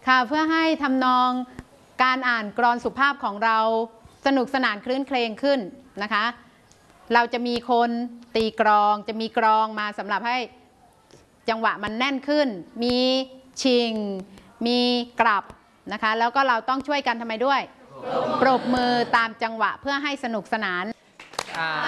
ค่ะเพื่อให้ทำนองการอ่านกลอนสุภาพของเราสนุกสนานคลื้นเครงขึ้นนะคะเราจะมีคนตีกลองจะมีกลองมาสำหรับให้จังหวะมันแน่นขึ้นมีชิงมีกลับนะคะแล้วก็เราต้องช่วยกันทำไมด้วยปรบมือตามจังหวะเพื่อให้สนุกสนาน